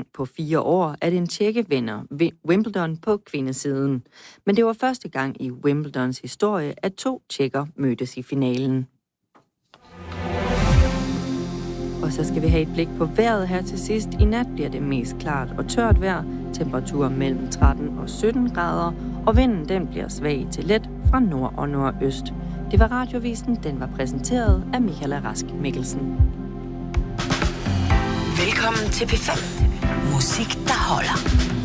gang på 4 år, at en tjekke vinder Wimbledon på kvindesiden. Men det var første gang i Wimbledons historie, at 2 tjekker mødtes i finalen. Og så skal vi have et blik på vejret her til sidst. I nat bliver det mest klart og tørt vejr. Temperaturer mellem 13 og 17 grader. Og vinden den bliver svag til let fra nord og nordøst. Det var Radiovisen. Den var præsenteret af Michaela Rask Mikkelsen. Velkommen til P5. Musik, der holder.